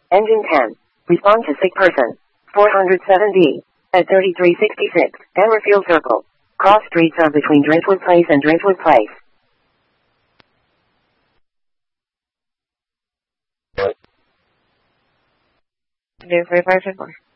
Engine 10. Respond to sick person. 407B. At 3366. Hammerfield Circle. Cross streets are between Driftwood Place and Driftwood Place. Do 354.